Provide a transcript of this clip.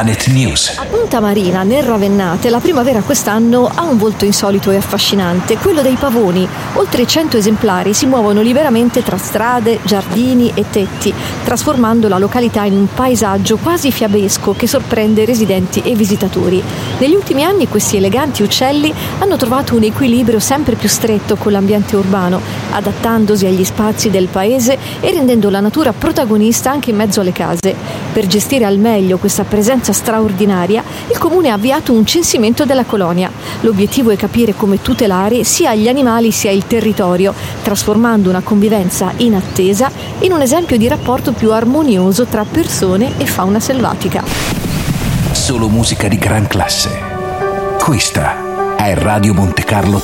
Planet News. A Punta Marina, nel Ravennate, la primavera quest'anno ha un volto insolito e affascinante, quello dei pavoni. Oltre 100 esemplari si muovono liberamente tra strade, giardini e tetti, trasformando la località in un paesaggio quasi fiabesco che sorprende residenti e visitatori. Negli ultimi anni questi eleganti uccelli hanno trovato un equilibrio sempre più stretto con l'ambiente urbano, adattandosi agli spazi del paese e rendendo la natura protagonista anche in mezzo alle case. Per gestire al meglio questa presenza straordinaria, il comune ha avviato un censimento della colonia. L'obiettivo è capire come tutelare sia gli animali sia il territorio, trasformando una convivenza inattesa in un esempio di rapporto più armonioso tra persone e fauna selvatica. Solo musica di gran classe. Questa è Radio Monte Carlo